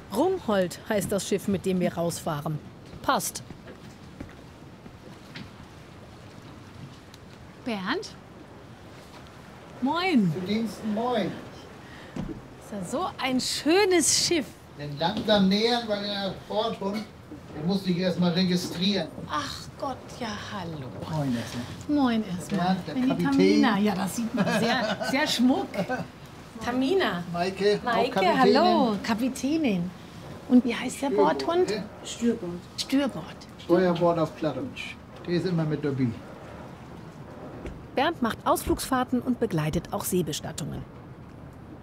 Rumhold heißt das Schiff, mit dem wir rausfahren. Passt. Bernd? Moin. Zu Diensten, moin. Ist ja so ein schönes Schiff. Den langsam nähern, weil der Bordhund, den musste ich erstmal registrieren. Ach Gott, ja, hallo. Moin, erstmal. Moin erstmal. Bernd, der Bin die Kapitän. Tamina. Ja, das sieht man sehr schmuck. Tamina. Maike, auch Maike, Kapitänin. hallo, Kapitänin. Und wie heißt der Bordhund? Steuerbord. Steuerbord. Steuerbord auf Plattdeutsch. Der ist immer mit dabei. Bernd macht Ausflugsfahrten und begleitet auch Seebestattungen.